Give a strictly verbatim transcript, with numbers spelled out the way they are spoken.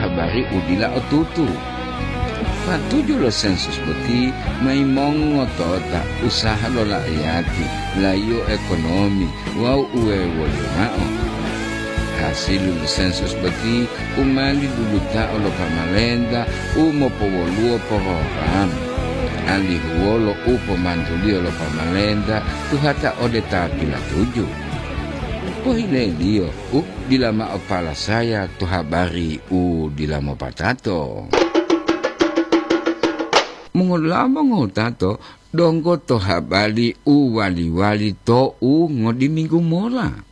habari udila otutu. Patuju lo sensus beti may mongoto ta usaha lo laayati layo ekonomi wau uwe wali mao. Hasil lo sensus beti umali dulu ta olo pamalenda umo powoluo program. Ali huolo upo mandulio lo pamalenda tuhata odeta bila tuju. Pohile lio u dilama opala saya tu habari u dilama patato. Mengolama ngotato donggo to habari u wali-wali to u ngodi minggu mola.